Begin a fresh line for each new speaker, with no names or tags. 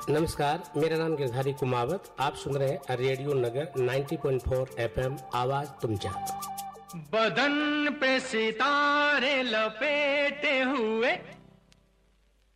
नमस्कार, मेरा नाम गिरधारी कुमावत। आप सुन रहे हैं रेडियो नगर 90.4 FM आवाज तुमचा।
बदन पे सितारे लपेटे हुए